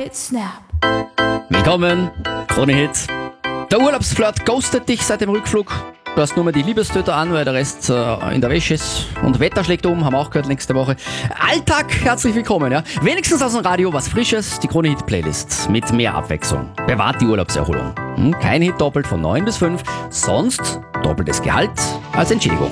Hit Snap. Willkommen, Krone Hit. Der Urlaubsflirt ghostet dich seit dem Rückflug. Du hast nur mehr die Liebestöter an, weil der Rest in der Wäsche ist. Und Wetter schlägt um, haben wir auch gehört nächste Woche. Alltag, herzlich willkommen. Ja. Wenigstens aus dem Radio was Frisches, die Krone Hit Playlist mit mehr Abwechslung. Bewahrt die Urlaubserholung. Kein Hit doppelt von 9 bis 5, sonst doppeltes Gehalt als Entschädigung.